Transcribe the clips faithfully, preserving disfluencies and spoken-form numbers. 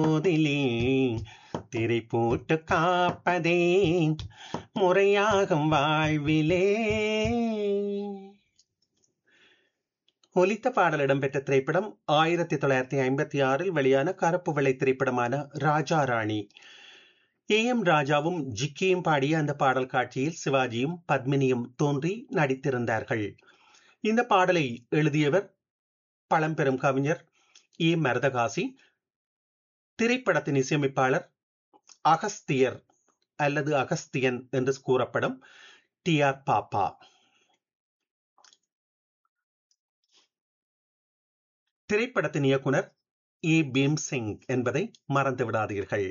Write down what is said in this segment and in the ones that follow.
போதிலே திரை போட்டு காப்பதே முறையாகும் வாழ்விலே. ஒலித்த பாடல் இடம்பெற்ற திரைப்படம் ஆயிரத்தி தொள்ளாயிரத்தி ஐம்பத்தி ஆறில் வெளியான கருப்பு வெள்ளை திரைப்படமான ராஜா ராணி. ஏ எம் ராஜாவும் ஜிக்கியும் பாடிய அந்த பாடல் காட்சியில் சிவாஜியும் பத்மினியும் தோன்றி நடித்திருந்தார்கள். இந்த பாடலை எழுதியவர் பழம்பெரும் கவிஞர் ஏ மருதகாசி. திரைப்படத்தின் இசையமைப்பாளர் அகஸ்தியர் அல்லது அகஸ்தியன் என்று கூறப்படும் டி ஆர் பாப்பா. திரைப்படத்தின் இயக்குனர் ஏ பீம்சிங் என்பதை மறந்து விடாதீர்கள்.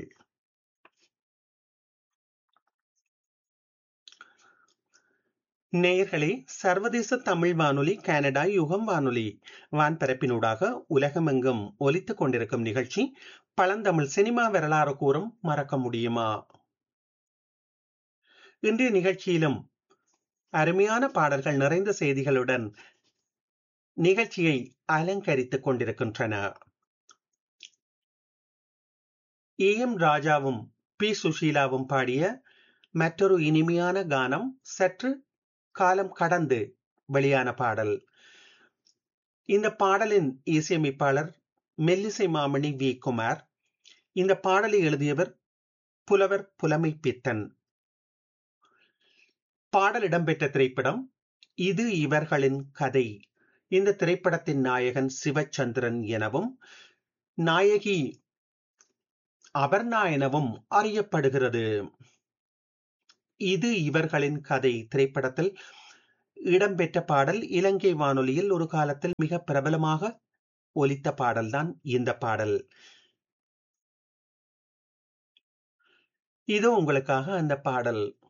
நேயர்களே, சர்வதேச தமிழ் வானொலி கனடா யுகம் வானொலி வான்பரப்பினூடாக உலகமெங்கும் ஒலித்துக் கொண்டிருக்கும் நிகழ்ச்சி பழந்தமிழ் சினிமா வரலாறு கூறும் மறக்க முடியுமா. இன்றைய நிகழ்ச்சியிலும் அருமையான பாடல்கள் நிறைந்த செய்திகளுடன் நிகழ்ச்சியை அலங்கரித்துக் கொண்டிருக்கின்றன. ஏ எம் ராஜாவும் பி சுஷீலாவும் பாடிய மற்றொரு இனிமையான கானம், சற்று காலம் கடந்து வெளியான பாடல். இந்த பாடலின் இசையமைப்பாளர் மெல்லிசை மாமணி வி குமார். இந்த பாடலை எழுதியவர் புலவர் புலமை பித்தன். பாடல் இடம்பெற்ற திரைப்படம் இது இவர்களின் கதை. இந்த திரைப்படத்தின் நாயகன் சிவச்சந்திரன் எனவும் நாயகி அபர்ணா எனவும் அறியப்படுகிறது. இது இவர்களின் கதை திரைப்படத்தில் இடம்பெற்ற பாடல் இலங்கை வானொலியில் ஒரு காலத்தில் மிக பிரபலமாக ஒலித்த பாடல்தான் இந்த பாடல். இதோ உங்களுக்காக அந்த பாடல்.